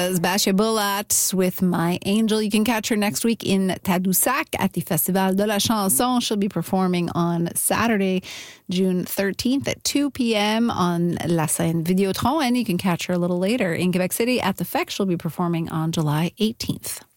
was Basia Bulat with My Angel. You can catch her next week in Tadoussac at the Festival de la Chanson. She'll be performing on Saturday, June 13th at 2 p.m. on La Scène Videotron. And you can catch her a little later in Quebec City at the FEC. She'll be performing on July 18th.